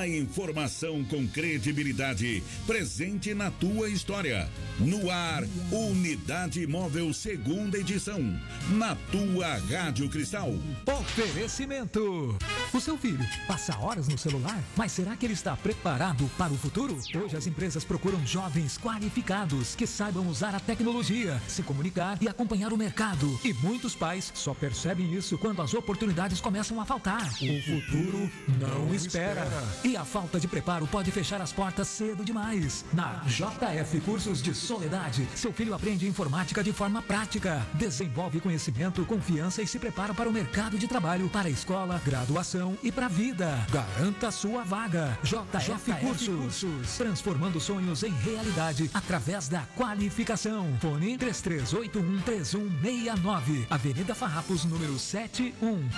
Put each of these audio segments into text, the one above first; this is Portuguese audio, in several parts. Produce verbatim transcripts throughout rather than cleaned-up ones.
A informação com credibilidade, presente na tua história. No ar, Unidade Móvel, segunda edição. Na tua Rádio Cristal. Oferecimento. O seu filho passa horas no celular, mas será que ele está preparado para o futuro? Hoje as empresas procuram jovens qualificados que saibam usar a tecnologia, se comunicar e acompanhar o mercado. E muitos pais só percebem isso quando as oportunidades começam a faltar. O futuro não espera. E a falta de preparo pode fechar as portas cedo demais. Na J F Cursos de Soledade, seu filho aprende informática de forma prática, desenvolve conhecimento, confiança e se prepara para o mercado de trabalho, para a escola, graduação e para a vida. Garanta sua vaga. J F Cursos, transformando sonhos em realidade através da qualificação. Fone três três oito um três um seis nove, Avenida Farrapos, número setenta e um.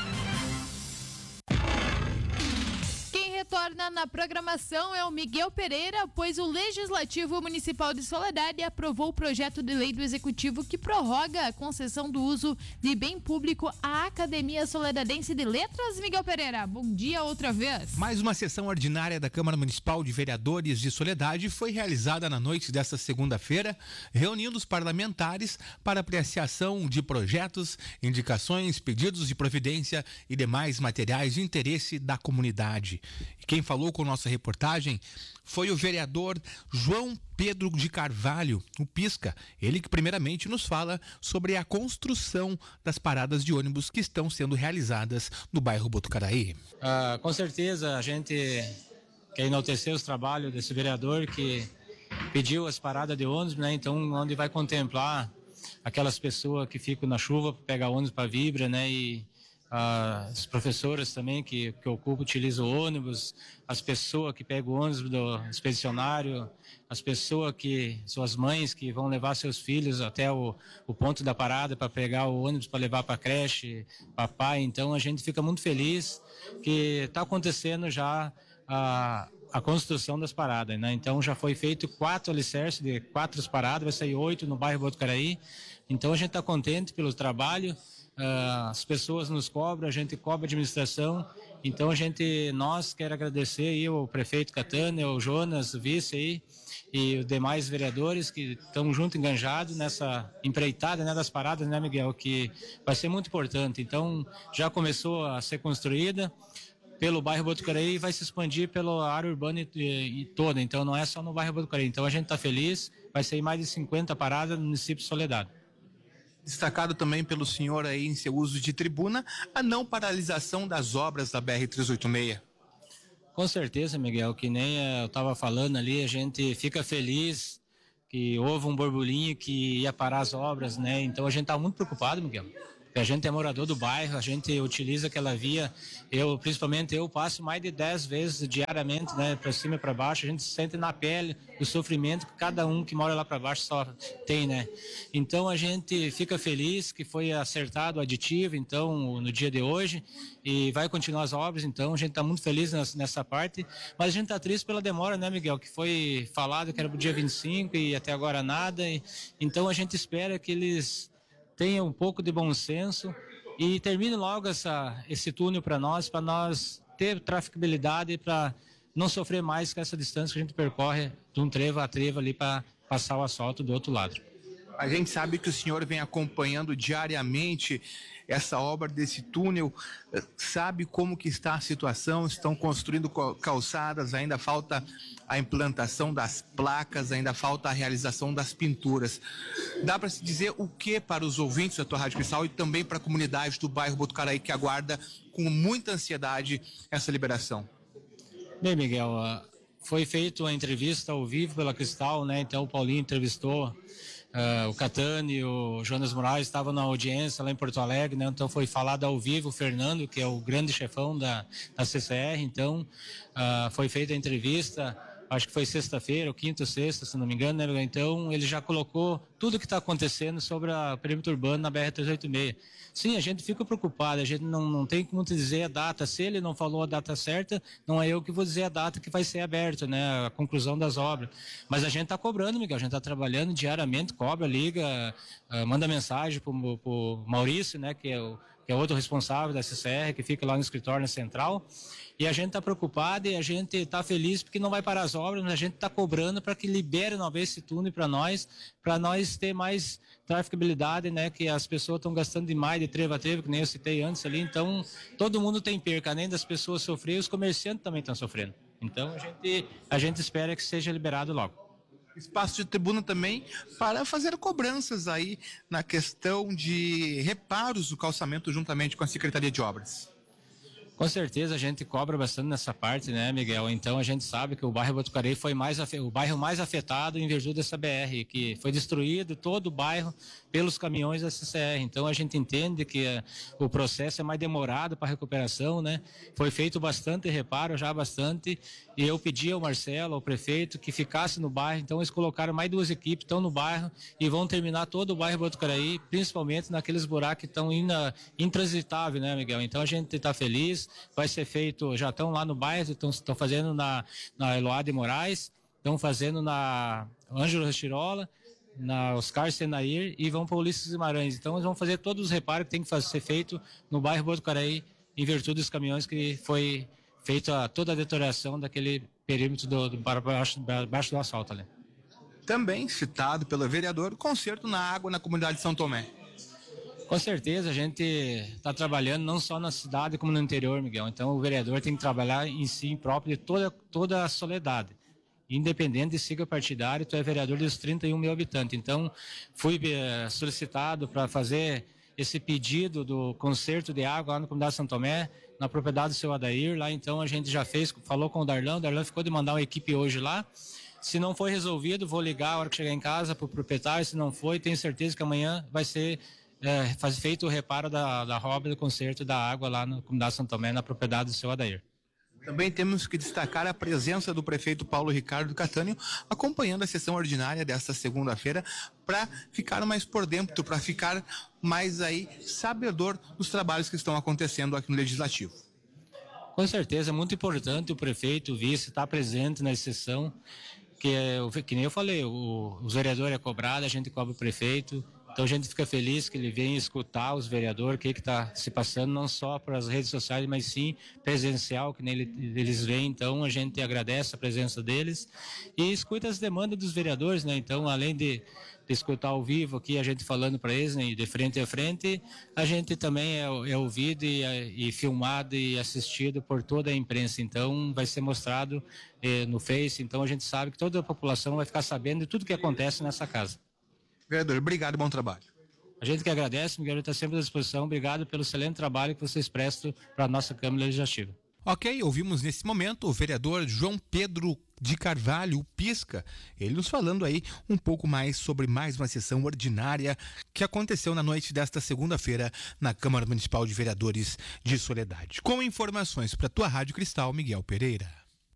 Retorna na programação é o Miguel Pereira, pois o Legislativo Municipal de Soledade aprovou o projeto de lei do Executivo que prorroga a concessão do uso de bem público à Academia Soledadense de Letras. Miguel Pereira, bom dia outra vez. Mais uma sessão ordinária da Câmara Municipal de Vereadores de Soledade foi realizada na noite desta segunda-feira, reunindo os parlamentares para apreciação de projetos, indicações, pedidos de providência e demais materiais de interesse da comunidade. E quem falou com nossa reportagem foi o vereador João Pedro de Carvalho, o Pisca. Ele que primeiramente nos fala sobre a construção das paradas de ônibus que estão sendo realizadas no bairro Botucaraí. Ah, com certeza a gente quer enaltecer os trabalhos desse vereador que pediu as paradas de ônibus, né? Então, onde vai contemplar aquelas pessoas que ficam na chuva para pegar ônibus para Vibra, né? E as professoras também que, que ocupam, utilizam o ônibus, as pessoas que pegam o ônibus do expedicionário, as pessoas que, suas mães que vão levar seus filhos até o, o ponto da parada para pegar o ônibus para levar para a creche, papai. Então a gente fica muito feliz que está acontecendo já a, a construção das paradas, né? Então já foi feito quatro alicerces de quatro paradas, vai sair oito no bairro Botucaraí. Então a gente está contente pelo trabalho. Uh, as pessoas nos cobram, a gente cobra a administração, então a gente, nós quer agradecer aí o prefeito Catânia, o Jonas, o vice aí, e os demais vereadores que estão junto enganjados nessa empreitada, né, das paradas, né, Miguel, que vai ser muito importante. Então já começou a ser construída pelo bairro Botucaraí e vai se expandir pela área urbana e, e, e toda, então não é só no bairro Botucaraí. Então a gente está feliz, vai sair mais de cinquenta paradas no município de Soledade. Destacado também pelo senhor aí em seu uso de tribuna, a não paralisação das obras da B R trezentos e oitenta e seis. Com certeza, Miguel, que nem eu estava falando ali, a gente fica feliz que houve um burburinho que ia parar as obras, né? Então a gente está muito preocupado, Miguel. A gente é morador do bairro, a gente utiliza aquela via, eu, principalmente eu, passo mais de dez vezes diariamente, né, para cima e para baixo, a gente sente na pele o sofrimento que cada um que mora lá para baixo só tem, né. Então a gente fica feliz que foi acertado o aditivo, então, no dia de hoje, e vai continuar as obras, então a gente está muito feliz nessa, nessa parte, mas a gente está triste pela demora, né, Miguel, que foi falado que era pro dia vinte e cinco e até agora nada, e, então a gente espera que eles tenha um pouco de bom senso e termine logo essa, esse túnel para nós, para nós ter traficabilidade, para não sofrer mais com essa distância que a gente percorre de um trevo a trevo ali para passar o asfalto do outro lado. A gente sabe que o senhor vem acompanhando diariamente essa obra desse túnel, sabe como que está a situação, estão construindo calçadas, ainda falta a implantação das placas, ainda falta a realização das pinturas. Dá para se dizer o que para os ouvintes da tua Rádio Cristal e também para a comunidade do bairro Botucaraí que aguarda com muita ansiedade essa liberação? Bem, Miguel, foi feita uma entrevista ao vivo pela Cristal, né? Então o Paulinho entrevistou Uh, o Catani e o Jonas Moraes estavam na audiência lá em Porto Alegre, né? Então foi falado ao vivo o Fernando, que é o grande chefão da, da C C R, então uh, foi feita a entrevista, acho que foi sexta-feira, ou quinta ou sexta, se não me engano, né? Então ele já colocou tudo o que está acontecendo sobre a perímetro urbano na B R trezentos e oitenta e seis. Sim, a gente fica preocupado, a gente não, não tem como dizer a data, se ele não falou a data certa, não é eu que vou dizer a data que vai ser aberta, né, a conclusão das obras, mas a gente está cobrando, Miguel, a gente está trabalhando diariamente, cobra, liga, uh, manda mensagem pro, pro Maurício, né, que é o que é outro responsável da C C R, que fica lá no escritório na central. E a gente está preocupado e a gente está feliz porque não vai parar as obras, mas a gente está cobrando para que libere uma vez esse túnel para nós, para nós ter mais traficabilidade, né? Que as pessoas estão gastando demais de trevo a trevo, que nem eu citei antes ali. Então, todo mundo tem perca, além das pessoas sofrerem, os comerciantes também estão sofrendo. Então, a gente, a gente espera que seja liberado logo. Espaço de tribuna também para fazer cobranças aí na questão de reparos do calçamento juntamente com a Secretaria de Obras. Com certeza a gente cobra bastante nessa parte, né, Miguel? Então a gente sabe que o bairro Botucaraí foi mais afe... o bairro mais afetado em virtude dessa B R, que foi destruído todo o bairro pelos caminhões da C C R. Então a gente entende que uh, o processo é mais demorado para a recuperação, né? Foi feito bastante reparo, já bastante, e eu pedi ao Marcelo, ao prefeito, que ficasse no bairro. Então eles colocaram mais duas equipes, estão no bairro e vão terminar todo o bairro Botucaraí, principalmente naqueles buracos que estão intransitáveis, né, Miguel? Então a gente está feliz. Vai ser feito, já estão lá no bairro, estão fazendo na, na Eloá de Moraes, estão fazendo na Ângelo Restirola, na Oscar Senair e vão para Ulisses Guimarães. Então eles vão fazer todos os reparos que tem que fazer, ser feito no bairro Botucaraí, em virtude dos caminhões que foi feita toda a deterioração daquele perímetro do, do, para baixo, baixo do asfalto ali. Também citado pelo vereador, conserto na água na comunidade de São Tomé. Com certeza, a gente está trabalhando não só na cidade como no interior, Miguel. Então o vereador tem que trabalhar em si próprio de toda, toda a Soledade. Independente de sigla partidária, tu é vereador dos trinta e um mil habitantes. Então fui eh, solicitado para fazer esse pedido do conserto de água lá na comunidade de São Tomé, na propriedade do seu Adair. Lá então a gente já fez, falou com o Darlan, o Darlan ficou de mandar uma equipe hoje lá. Se não foi resolvido, vou ligar a hora que chegar em casa para o proprietário. Se não foi, tenho certeza que amanhã vai ser É, faz feito o reparo da, da obra do conserto da água lá na comunidade de São Tomé, na propriedade do seu Adair. Também temos que destacar a presença do prefeito Paulo Ricardo Catânio acompanhando a sessão ordinária desta segunda-feira para ficar mais por dentro, para ficar mais aí sabedor dos trabalhos que estão acontecendo aqui no Legislativo. Com certeza, é muito importante o prefeito, o vice, estar presente na sessão, que, é, que nem eu falei, o, o vereador é cobrado, a gente cobra o prefeito. Então a gente fica feliz que ele venha escutar os vereadores, o que está se passando, não só para as redes sociais, mas sim presencial, que nem eles vêm. Então a gente agradece a presença deles e escuta as demandas dos vereadores, né? Então, além de, de escutar ao vivo aqui, a gente falando para eles, né, de frente a frente, a gente também é, é ouvido e, e filmado e assistido por toda a imprensa. Então vai ser mostrado eh, no Face, então a gente sabe que toda a população vai ficar sabendo de tudo que acontece nessa casa. Vereador, obrigado, bom trabalho. A gente que agradece, Miguel, está sempre à disposição. Obrigado pelo excelente trabalho que vocês prestam para a nossa Câmara Legislativa. Ok, ouvimos nesse momento o vereador João Pedro de Carvalho, o Pisca, ele nos falando aí um pouco mais sobre mais uma sessão ordinária que aconteceu na noite desta segunda-feira na Câmara Municipal de Vereadores de Soledade. Com informações para a tua Rádio Cristal, Miguel Pereira.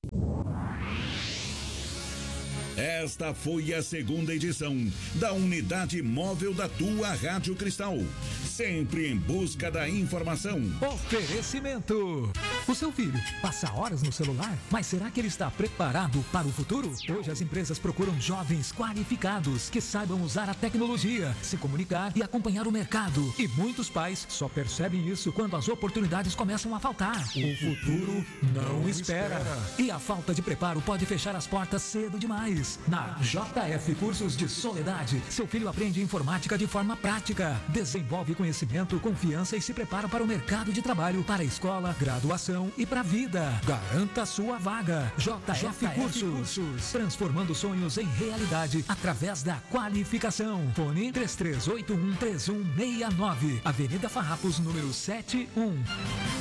Esta foi a segunda edição da Unidade Móvel da tua Rádio Cristal. Sempre em busca da informação. Oferecimento. O seu filho passa horas no celular, mas será que ele está preparado para o futuro? Hoje as empresas procuram jovens qualificados que saibam usar a tecnologia, se comunicar e acompanhar o mercado. E muitos pais só percebem isso quando as oportunidades começam a faltar. O futuro não espera. E a falta de preparo pode fechar as portas cedo demais. Na J F Cursos de Soledade, seu filho aprende informática de forma prática, desenvolve conhecimento, confiança e se prepara para o mercado de trabalho, para a escola, graduação e para a vida. Garanta sua vaga. J F Cursos, transformando sonhos em realidade através da qualificação. Fone três três oito um três um seis nove, Avenida Farrapos, número setenta e um.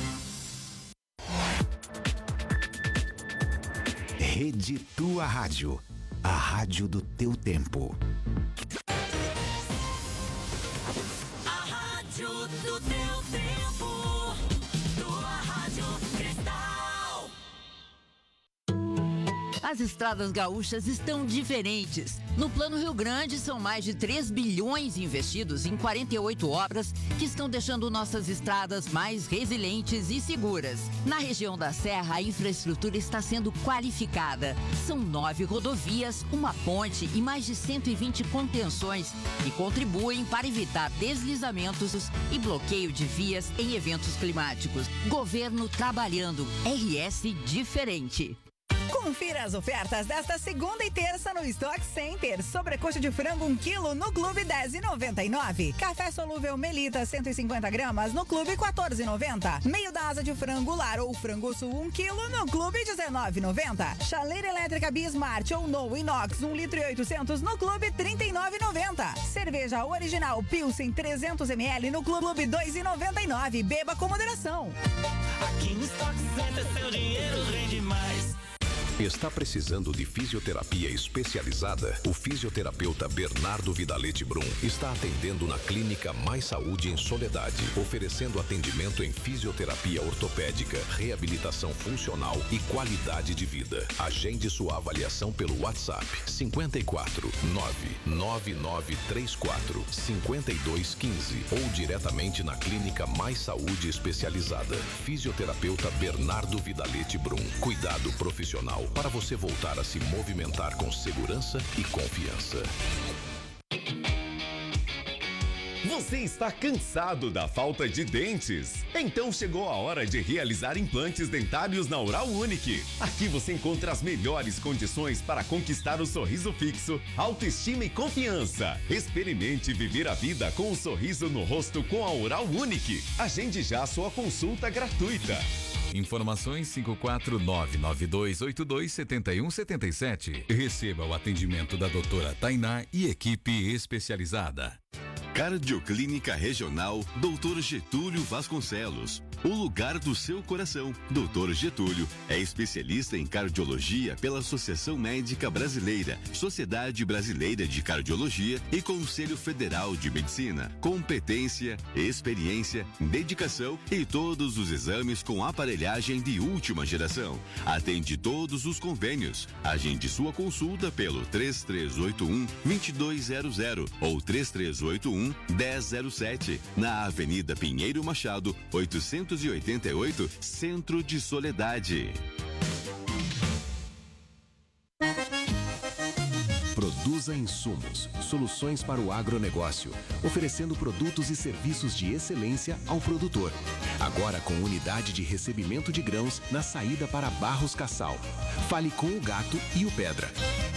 Rede Tua Rádio. A rádio do teu tempo. A rádio do teu tempo. Tua Rádio Cristal. As estradas gaúchas estão diferentes. No Plano Rio Grande, são mais de três bilhões investidos em quarenta e oito obras que estão deixando nossas estradas mais resilientes e seguras. Na região da Serra, a infraestrutura está sendo qualificada. São nove rodovias, uma ponte e mais de cento e vinte contenções que contribuem para evitar deslizamentos e bloqueio de vias em eventos climáticos. Governo trabalhando. R S diferente. Confira as ofertas desta segunda e terça no Stock Center. Sobrecoxa de frango um quilo no Clube dez reais e noventa e nove centavos. Café solúvel Melita cento e cinquenta gramas no Clube quatorze reais e noventa centavos. Meio da asa de frango lar ou frango sul um quilo no Clube dezenove reais e noventa centavos. Chaleira elétrica Bismart ou No Inox um litro e oitocentos no Clube trinta e nove reais e noventa centavos. Cerveja original Pilsen trezentos mililitros no Clube dois reais e noventa e nove centavos. Beba com moderação. Aqui no Stock Center seu dinheiro rende mais. Está precisando de fisioterapia especializada? O fisioterapeuta Bernardo Vidalete Brum está atendendo na Clínica Mais Saúde em Soledade, oferecendo atendimento em fisioterapia ortopédica, reabilitação funcional e qualidade de vida. Agende sua avaliação pelo WhatsApp cinco quatro nove nove nove três quatro cinco dois um cinco ou diretamente na Clínica Mais Saúde Especializada. Fisioterapeuta Bernardo Vidalete Brum. Cuidado profissional para você voltar a se movimentar com segurança e confiança. Você está cansado da falta de dentes? Então chegou a hora de realizar implantes dentários na Oral Unique. Aqui você encontra as melhores condições para conquistar o sorriso fixo, autoestima e confiança. Experimente viver a vida com um sorriso no rosto com a Oral Unique. Agende já sua consulta gratuita. Informações cinco quatro nove nove dois oito dois sete um sete sete. Receba o atendimento da doutora Tainá e equipe especializada. Cardioclínica Regional doutor Getúlio Vasconcelos. O lugar do seu coração. doutor Getúlio é especialista em cardiologia pela Associação Médica Brasileira, Sociedade Brasileira de Cardiologia e Conselho Federal de Medicina. Competência, experiência, dedicação e todos os exames com aparelhagem de última geração. Atende todos os convênios. Agende sua consulta pelo três três oito um dois dois zero zero ou três três oito um um zero zero sete, na Avenida Pinheiro Machado, oitocentos e oitenta e oito, Centro de Soledade. Produza insumos, soluções para o agronegócio, oferecendo produtos e serviços de excelência ao produtor. Agora com unidade de recebimento de grãos na saída para Barros Cassal. Fale com o Gato e o Pedra.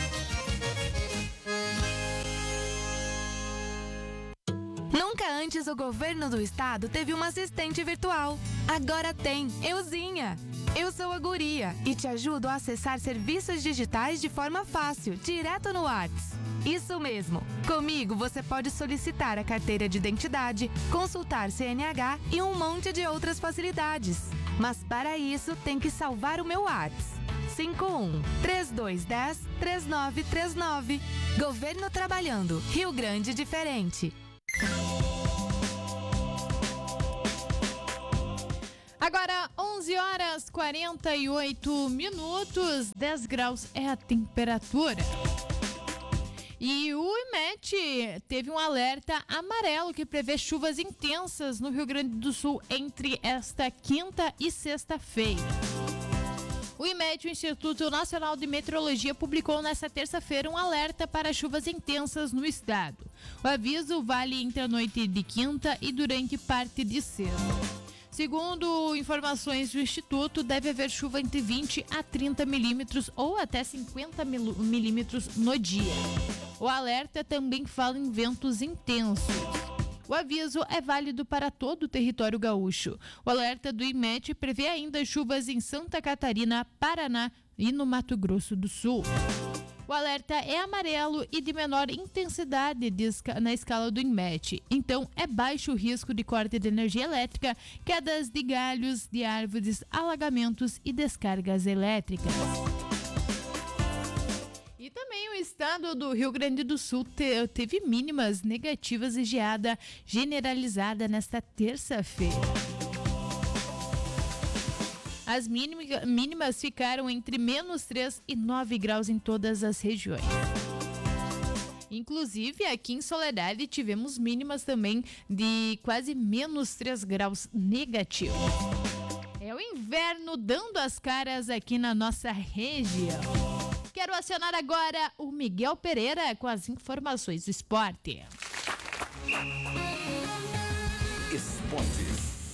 Nunca antes o governo do estado teve uma assistente virtual. Agora tem, Euzinha. Eu sou a Guria e te ajudo a acessar serviços digitais de forma fácil, direto no WhatsApp. Isso mesmo. Comigo você pode solicitar a carteira de identidade, consultar C N H e um monte de outras facilidades. Mas para isso tem que salvar o meu WhatsApp. cinco um três dois um zero três nove três nove. Governo trabalhando. Rio Grande diferente. Agora, onze horas e quarenta e oito minutos, dez graus é a temperatura. E o I M E T teve um alerta amarelo que prevê chuvas intensas no Rio Grande do Sul entre esta quinta e sexta-feira. O I M E T, o Instituto Nacional de Meteorologia, publicou nesta terça-feira um alerta para chuvas intensas no estado. O aviso vale entre a noite de quinta e durante parte de sexta. Segundo informações do Instituto, deve haver chuva entre vinte a trinta milímetros ou até cinquenta milímetros no dia. O alerta também fala em ventos intensos. O aviso é válido para todo o território gaúcho. O alerta do I M E T prevê ainda chuvas em Santa Catarina, Paraná e no Mato Grosso do Sul. O alerta é amarelo e de menor intensidade de esca- na escala do I M E T. Então, é baixo o risco de corte de energia elétrica, quedas de galhos de árvores, alagamentos e descargas elétricas. E também o estado do Rio Grande do Sul te- teve mínimas negativas e geada generalizada nesta terça-feira. As mínima, mínimas ficaram entre menos três e nove graus em todas as regiões. Inclusive, aqui em Soledade tivemos mínimas também de quase menos três graus negativo. É o inverno dando as caras aqui na nossa região. Quero acionar agora o Miguel Pereira com as informações do esporte. Esportes.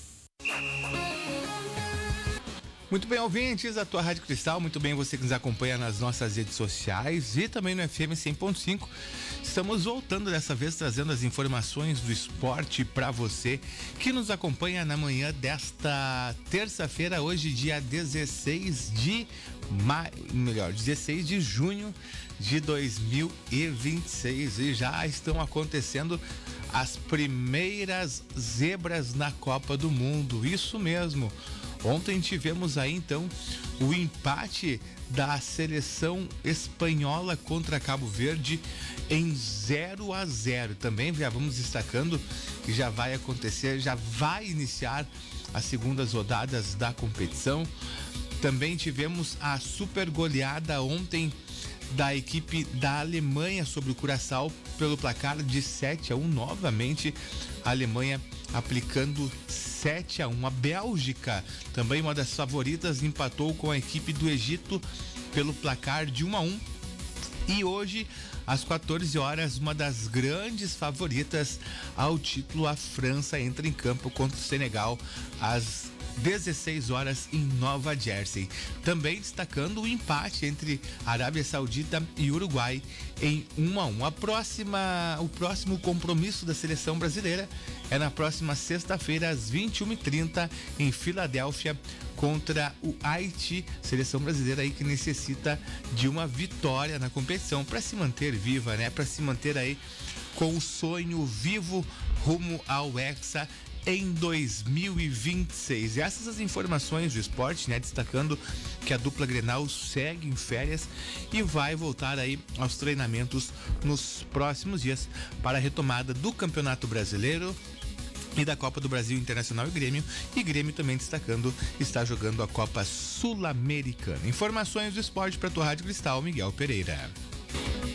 Muito bem, ouvintes, a tua Rádio Cristal, muito bem você que nos acompanha nas nossas redes sociais e também no F M cem ponto cinco. Estamos voltando dessa vez trazendo as informações do esporte para você que nos acompanha na manhã desta terça-feira, hoje dia dezesseis de maio, melhor, dezesseis de junho de dois mil e vinte e seis, e já estão acontecendo as primeiras zebras na Copa do Mundo. Isso mesmo. Ontem tivemos aí então o empate da seleção espanhola contra Cabo Verde em zero a zero. Também já vamos destacando que já vai acontecer, já vai iniciar as segundas rodadas da competição. Também tivemos a super goleada ontem da equipe da Alemanha sobre o Curaçao pelo placar de sete a um. Novamente a Alemanha aplicando sete a um. A Bélgica, também uma das favoritas, empatou com a equipe do Egito pelo placar de um a um. E hoje, às quatorze horas, uma das grandes favoritas ao título, a França, entra em campo contra o Senegal às dezesseis horas em Nova Jersey. Também destacando o empate entre Arábia Saudita e Uruguai em um a um. A próxima, o próximo compromisso da seleção brasileira é na próxima sexta-feira às vinte e uma e trinta em Filadélfia contra o Haiti, seleção brasileira aí que necessita de uma vitória na competição para se manter viva, né? Para se manter aí com o sonho vivo rumo ao Hexa em dois mil e vinte e seis. E essas as informações do esporte, né? Destacando que a dupla Grenal segue em férias e vai voltar aí aos treinamentos nos próximos dias para a retomada do Campeonato Brasileiro e da Copa do Brasil Internacional e Grêmio. E Grêmio também destacando, está jogando a Copa Sul-Americana. Informações do esporte para a tua Rádio Cristal, Miguel Pereira.